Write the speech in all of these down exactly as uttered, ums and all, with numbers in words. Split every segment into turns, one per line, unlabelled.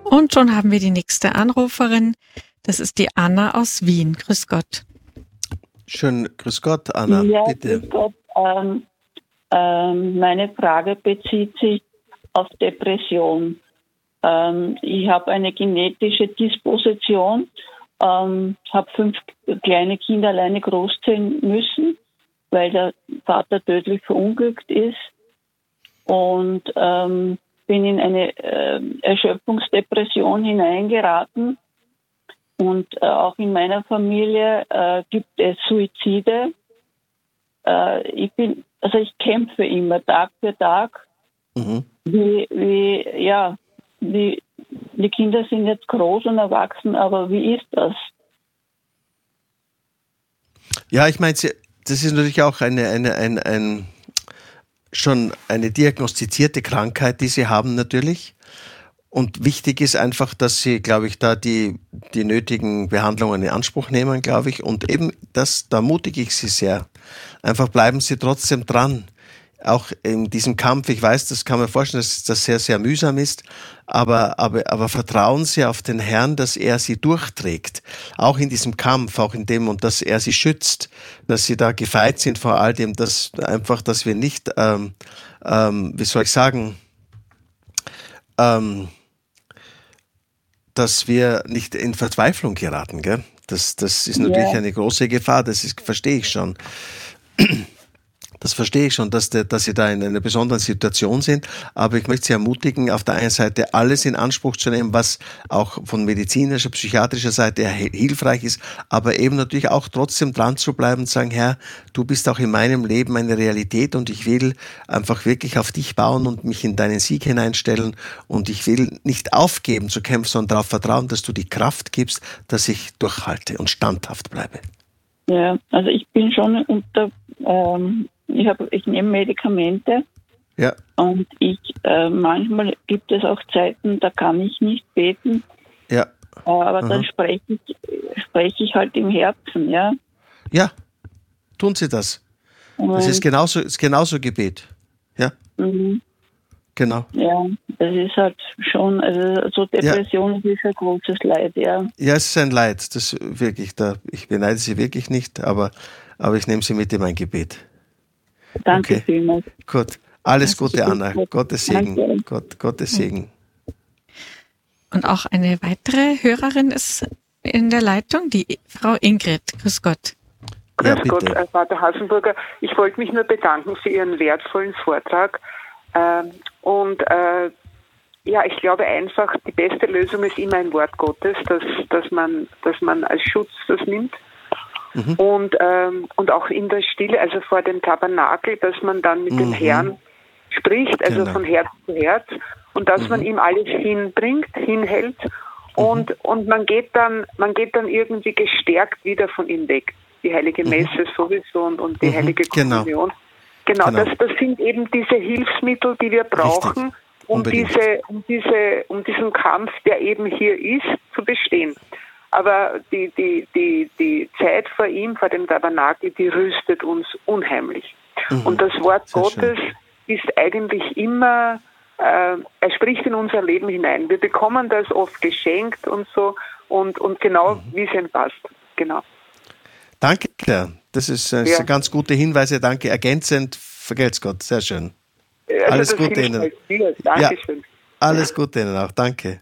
Und schon haben wir die nächste Anruferin. Das ist die Anna aus Wien. Grüß Gott.
Schön, grüß Gott, Anna,
ja,
bitte.
Grüß Gott. Ähm, ähm, meine Frage bezieht sich auf Depression. Ähm, ich habe eine genetische Disposition, ähm, habe fünf kleine Kinder alleine großziehen müssen, weil der Vater tödlich verunglückt ist, und ähm, bin in eine äh, Erschöpfungsdepression hineingeraten. Und äh, auch in meiner Familie äh, gibt es Suizide. Äh, ich bin, also ich kämpfe immer Tag für Tag.
Mhm.
Wie, wie, ja, wie, die Kinder sind jetzt groß und erwachsen, aber wie ist das?
Ja, ich meine, das ist natürlich auch eine, eine, ein, ein, schon eine diagnostizierte Krankheit, die Sie haben natürlich. Und wichtig ist einfach, dass Sie, glaube ich, da die, die nötigen Behandlungen in Anspruch nehmen, glaube ich. Und eben, das, da ermutige ich Sie sehr. Einfach bleiben Sie trotzdem dran. Auch in diesem Kampf, ich weiß, das kann man vorstellen, dass das sehr, sehr mühsam ist, aber, aber, aber vertrauen Sie auf den Herrn, dass er Sie durchträgt. Auch in diesem Kampf, auch in dem, und dass er Sie schützt, dass Sie da gefeit sind vor all dem, dass einfach, dass wir nicht, ähm, ähm, wie soll ich sagen, ähm, dass wir nicht in Verzweiflung geraten, gell? Das, das ist natürlich
Ja.
eine große Gefahr, das ist, verstehe ich schon. Das verstehe ich schon, dass, der, dass Sie da in einer besonderen Situation sind, aber ich möchte Sie ermutigen, auf der einen Seite alles in Anspruch zu nehmen, was auch von medizinischer, psychiatrischer Seite her hilfreich ist, aber eben natürlich auch trotzdem dran zu bleiben und sagen, Herr, du bist auch in meinem Leben eine Realität und ich will einfach wirklich auf dich bauen und mich in deinen Sieg hineinstellen und ich will nicht aufgeben zu kämpfen, sondern darauf vertrauen, dass du die Kraft gibst, dass ich durchhalte und standhaft bleibe.
Ja, also ich bin schon unter, ähm, ich habe, ich nehme Medikamente.
Ja.
Und ich, äh, manchmal gibt es auch Zeiten, da kann ich nicht beten.
Ja.
Äh, aber
Aha.
dann spreche ich, spreche ich halt im Herzen, ja.
Ja, tun Sie das. Das ist genauso, ist genauso Gebet. Ja.
Mhm.
Genau.
Ja, das ist halt schon, also so Depression ja. ist ein großes Leid, ja.
Ja, es ist ein Leid, das wirklich, da, ich beneide Sie wirklich nicht, aber, aber ich nehme Sie mit in mein Gebet.
Danke
okay.
vielmals.
Gut, alles
das
Gute, Anna.
Gut.
Gottes Segen.
Danke.
Gott, Gottes Segen.
Und auch eine weitere Hörerin ist in der Leitung, die Frau Ingrid. Grüß Gott.
Ja,
Grüß Gott, äh, Vater Hasenburger. Ich wollte mich nur bedanken für Ihren wertvollen Vortrag. Ähm, und äh, ja, ich glaube einfach, die beste Lösung ist immer ein Wort Gottes, dass, dass, man, dass man als Schutz das nimmt. Mhm. Und, ähm, und auch in der Stille, also vor dem Tabernakel, dass man dann mit mhm. dem Herrn spricht, also genau. von Herz zu Herz, und dass mhm. man ihm alles hinbringt, hinhält, mhm. und, und man geht dann, man geht dann irgendwie gestärkt wieder von ihm weg. Die Heilige Messe mhm. sowieso und, und die mhm. Heilige Kommunion. Genau, genau, Das, das sind eben diese Hilfsmittel, die wir brauchen, um, diese, um, diese, um diesen Kampf, der eben hier ist, zu bestehen. Aber die, die, die, die Zeit vor ihm, vor dem Tabernakel, die rüstet uns unheimlich. Mhm. Und das Wort Sehr Gottes schön. Ist eigentlich immer, äh, er spricht in unser Leben hinein. Wir bekommen das oft geschenkt und so, und, und genau mhm. wie es ihm passt. Genau.
Danke, Claire. Das ist, das ja. ist ganz gute Hinweise. Danke. Ergänzend, vergelt's Gott. Sehr schön.
Also
alles Gute Ihnen.
Dankeschön.
Ja, alles Gute Ihnen auch. Danke.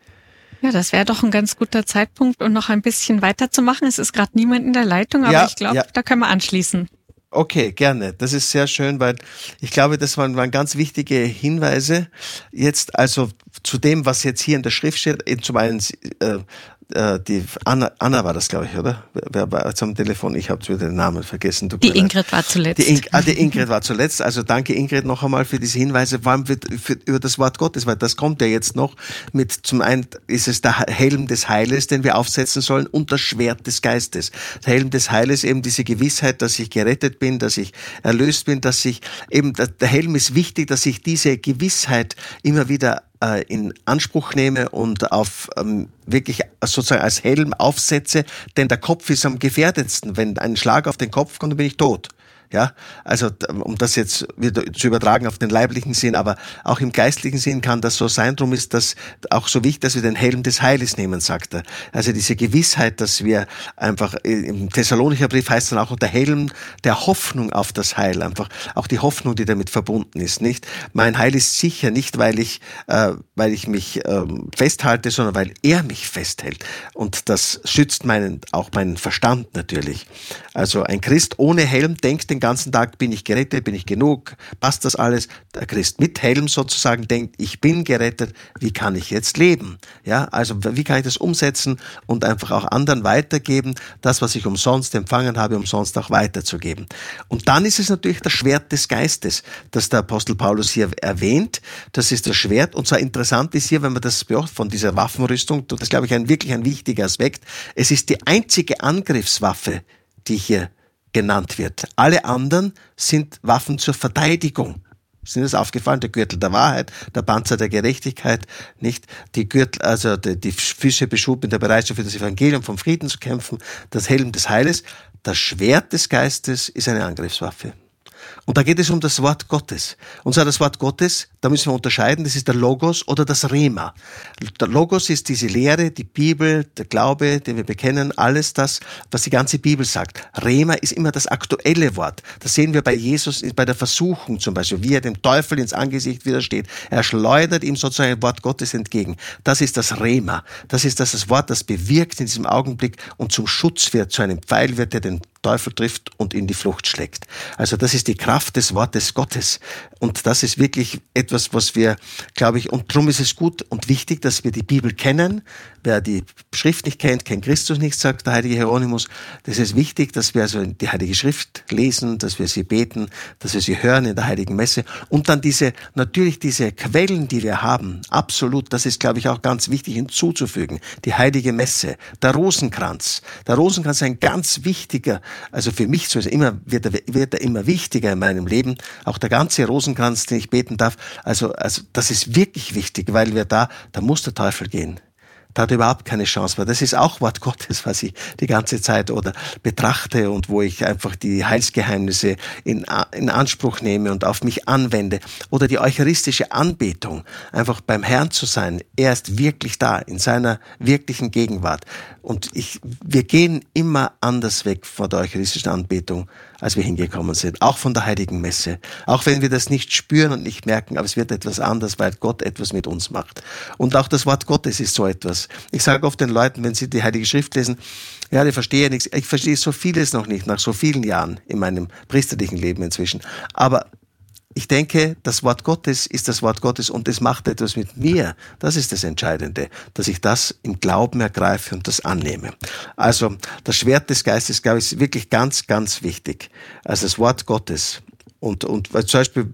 Ja, das wäre doch ein ganz guter Zeitpunkt, um noch ein bisschen weiterzumachen. Es ist gerade niemand in der Leitung, aber ja, ich glaube, ja. da können wir anschließen.
Okay, gerne. Das ist sehr schön, weil ich glaube, das waren, waren ganz wichtige Hinweise. Jetzt also zu dem, was jetzt hier in der Schrift steht, zum einen äh, die Anna, Anna war das, glaube ich, oder? Wer war jetzt am Telefon? Ich habe wieder den Namen vergessen.
Die Ingrid war zuletzt.
Die, In, ah, die Ingrid war zuletzt. Also danke, Ingrid, noch einmal für diese Hinweise, vor allem für, für, über das Wort Gottes, weil das kommt ja jetzt noch mit, zum einen ist es der Helm des Heiles, den wir aufsetzen sollen, und das Schwert des Geistes. Der Helm des Heiles, eben diese Gewissheit, dass ich gerettet bin, dass ich erlöst bin, dass ich eben, der Helm ist wichtig, dass ich diese Gewissheit immer wieder in Anspruch nehme und auf ähm, wirklich sozusagen als Helm aufsetze, denn der Kopf ist am gefährdetsten. Wenn ein Schlag auf den Kopf kommt, dann bin ich tot. Ja, also um das jetzt wieder zu übertragen auf den leiblichen Sinn, aber auch im geistlichen Sinn kann das so sein. Darum ist das auch so wichtig, dass wir den Helm des Heiles nehmen, sagt er. Also diese Gewissheit, dass wir einfach, im Thessalonicher Brief heißt dann auch der Helm der Hoffnung auf das Heil, einfach auch die Hoffnung, die damit verbunden ist, nicht? Mein Heil ist sicher, nicht weil ich, äh, weil ich mich äh, festhalte, sondern weil er mich festhält. Und das schützt meinen, auch meinen Verstand natürlich. Also ein Christ ohne Helm denkt den ganzen Tag, bin ich gerettet, bin ich genug, passt das alles? Der Christ mit Helm sozusagen denkt, ich bin gerettet, wie kann ich jetzt leben? Ja, also wie kann ich das umsetzen und einfach auch anderen weitergeben, das, was ich umsonst empfangen habe, umsonst auch weiterzugeben. Und dann ist es natürlich das Schwert des Geistes, das der Apostel Paulus hier erwähnt. Das ist das Schwert. Und zwar interessant ist hier, wenn man das beobachtet von dieser Waffenrüstung, das ist, glaube ich, ein wirklich ein wichtiger Aspekt. Es ist die einzige Angriffswaffe, die hier genannt wird. Alle anderen sind Waffen zur Verteidigung. Ist Ihnen das aufgefallen? Der Gürtel der Wahrheit, der Panzer der Gerechtigkeit, nicht? Die Gürtel, also die, die Füße beschub in der Bereitschaft für das Evangelium vom Frieden zu kämpfen, das Helm des Heiles. Das Schwert des Geistes ist eine Angriffswaffe. Und da geht es um das Wort Gottes. Und zwar das Wort Gottes, da müssen wir unterscheiden, das ist der Logos oder das Rhema. Der Logos ist diese Lehre, die Bibel, der Glaube, den wir bekennen, alles das, was die ganze Bibel sagt. Rhema ist immer das aktuelle Wort. Das sehen wir bei Jesus, bei der Versuchung zum Beispiel, wie er dem Teufel ins Angesicht widersteht. Er schleudert ihm sozusagen ein Wort Gottes entgegen. Das ist das Rhema. Das ist das, das Wort, das bewirkt in diesem Augenblick und zum Schutz wird, zu einem Pfeil wird, der den Teufel trifft und in die Flucht schlägt. Also das ist die Kraft des Wortes Gottes. Und das ist wirklich etwas, was wir, glaube ich, und darum ist es gut und wichtig, dass wir die Bibel kennen. Wer die Schrift nicht kennt, kennt Christus nicht, sagt der heilige Hieronymus. Das ist wichtig, dass wir also die Heilige Schrift lesen, dass wir sie beten, dass wir sie hören in der Heiligen Messe. Und dann diese, natürlich diese Quellen, die wir haben, absolut, das ist, glaube ich, auch ganz wichtig hinzuzufügen. Die Heilige Messe, der Rosenkranz. Der Rosenkranz ist ein ganz wichtiger, also für mich so ist er immer, wird er, wird er immer wichtiger in meinem Leben. Auch der ganze Rosenkranz, den ich beten darf. Also, also, das ist wirklich wichtig, weil wir da, da muss der Teufel gehen. Da hat er überhaupt keine Chance mehr. Das ist auch Wort Gottes, was ich die ganze Zeit oder betrachte und wo ich einfach die Heilsgeheimnisse in, in Anspruch nehme und auf mich anwende. Oder die eucharistische Anbetung, einfach beim Herrn zu sein. Er ist wirklich da, in seiner wirklichen Gegenwart. Und ich, wir gehen immer anders weg von der eucharistischen Anbetung, als wir hingekommen sind. Auch von der Heiligen Messe. Auch wenn wir das nicht spüren und nicht merken, aber es wird etwas anders, weil Gott etwas mit uns macht. Und auch das Wort Gottes ist so etwas. Ich sage oft den Leuten, wenn sie die Heilige Schrift lesen, ja, ich verstehe nichts. Ich verstehe so vieles noch nicht, nach so vielen Jahren in meinem priesterlichen Leben inzwischen. Aber ich denke, das Wort Gottes ist das Wort Gottes und es macht etwas mit mir. Das ist das Entscheidende, dass ich das im Glauben ergreife und das annehme. Also das Schwert des Geistes, glaube ich, ist wirklich ganz, ganz wichtig. Also das Wort Gottes. Und, und weil zum Beispiel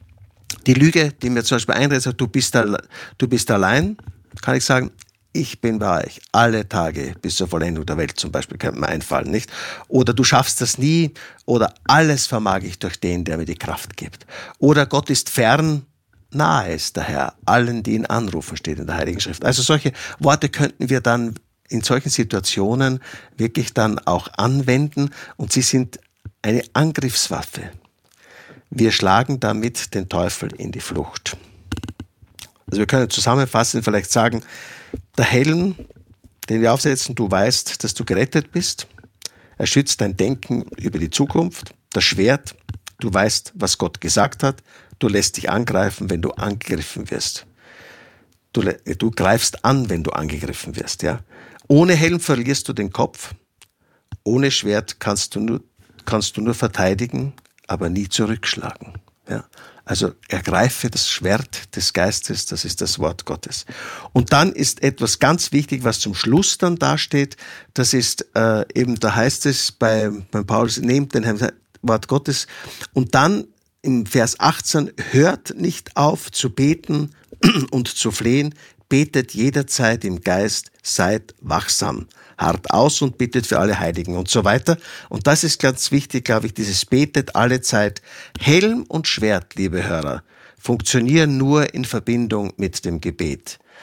die Lüge, die mir zum Beispiel einredet, sagt, du bist, du bist allein, kann ich sagen, ich bin bei euch alle Tage bis zur Vollendung der Welt zum Beispiel, könnte mir einfallen, nicht? Oder du schaffst das nie, oder alles vermag ich durch den, der mir die Kraft gibt. Oder Gott ist fern, nahe ist der Herr, allen, die ihn anrufen, steht in der Heiligen Schrift. Also solche Worte könnten wir dann in solchen Situationen wirklich dann auch anwenden und sie sind eine Angriffswaffe. Wir schlagen damit den Teufel in die Flucht. Also wir können zusammenfassend vielleicht sagen, der Helm, den wir aufsetzen, du weißt, dass du gerettet bist. Er schützt dein Denken über die Zukunft. Das Schwert, du weißt, was Gott gesagt hat. Du lässt dich angreifen, wenn du angegriffen wirst. Du, du greifst an, wenn du angegriffen wirst. Ja? Ohne Helm verlierst du den Kopf. Ohne Schwert kannst du nur, kannst du nur verteidigen, aber nie zurückschlagen. Ja? Also ergreife das Schwert des Geistes, das ist das Wort Gottes. Und dann ist etwas ganz wichtig, was zum Schluss dann dasteht, das ist äh, eben, da heißt es bei, bei Paulus, nehmt den Wort Gottes und dann im Vers achtzehn, hört nicht auf zu beten und zu flehen, betet jederzeit im Geist, seid wachsam, hart aus und bittet für alle Heiligen und so weiter. Und das ist ganz wichtig, glaube ich, dieses betet alle Zeit. Helm und Schwert, liebe Hörer, funktionieren nur in Verbindung mit dem Gebet.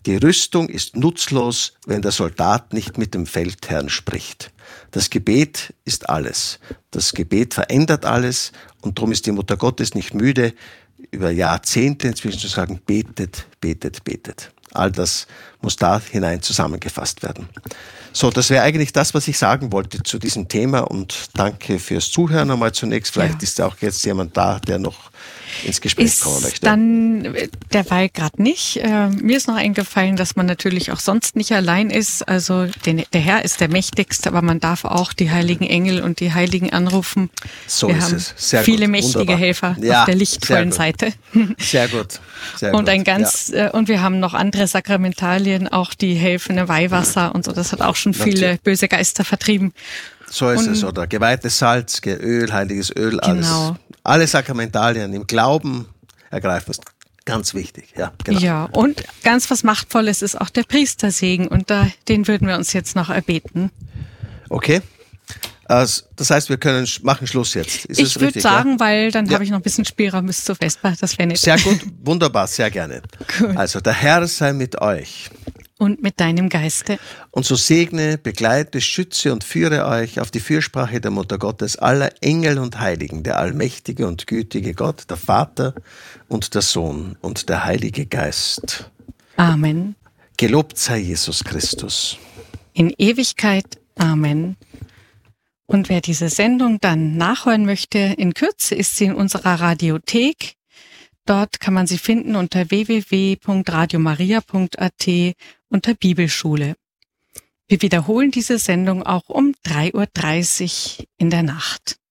Die Rüstung ist nutzlos, wenn der Soldat nicht mit dem Feldherrn spricht. Das Gebet ist alles. Das Gebet verändert alles und darum ist die Mutter Gottes nicht müde, über Jahrzehnte inzwischen zu sagen, betet, betet, betet. All das muss da hinein zusammengefasst werden. So, das wäre eigentlich das, was ich sagen wollte zu diesem Thema und danke fürs Zuhören einmal zunächst. Vielleicht ja. ist auch jetzt jemand da, der noch ins Gespräch
ist
kommen möchte.
Dann derweil gerade nicht. Äh, mir ist noch eingefallen, dass man natürlich auch sonst nicht allein ist. Also den, der Herr ist der Mächtigste, aber man darf auch die heiligen Engel und die Heiligen anrufen.
So
Wir
ist
haben
es. Sehr
viele
gut.
mächtige
Wunderbar.
Helfer
ja,
auf der lichtvollen
sehr
Seite.
Sehr gut. Sehr
und
gut.
ein ganz ja. äh, und wir haben noch andere Sakramentalien, auch die helfende Weihwasser und so. Das hat auch schon viele Natürlich. böse Geister vertrieben.
So ist
und,
es. Oder geweihtes Salz, Öl, heiliges Öl, alles.
Genau.
Alle Sakramentalien im Glauben ergreifen ist ganz wichtig. Ja, genau.
Ja, und ganz was Machtvolles ist auch der Priestersegen und da, den würden wir uns jetzt noch erbeten.
Okay. Also, das heißt, wir können machen Schluss jetzt. Ist
ich würde sagen, ja? weil dann
ja.
habe ich noch ein bisschen Spielraum bis zur Vesper. Das wäre nett.
Sehr gut, wunderbar, sehr gerne.
Cool.
Also der Herr sei mit euch.
Und mit deinem Geiste.
Und so segne, begleite, schütze und führe euch auf die Fürsprache der Mutter Gottes, aller Engel und Heiligen, der allmächtige und gütige Gott, der Vater und der Sohn und der Heilige Geist.
Amen.
Gelobt sei Jesus Christus.
In Ewigkeit. Amen. Und wer diese Sendung dann nachhören möchte, in Kürze ist sie in unserer Radiothek. Dort kann man sie finden unter w w w punkt radio maria punkt a t unter Bibelschule. Wir wiederholen diese Sendung auch um drei Uhr dreißig in der Nacht.